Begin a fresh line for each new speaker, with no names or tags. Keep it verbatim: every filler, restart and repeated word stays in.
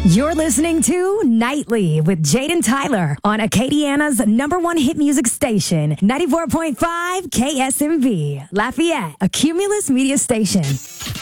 You're listening to Nightly with Jaden Tyler on Acadiana's number one hit music station, ninety-four point five K S M V, Lafayette, a Cumulus media station.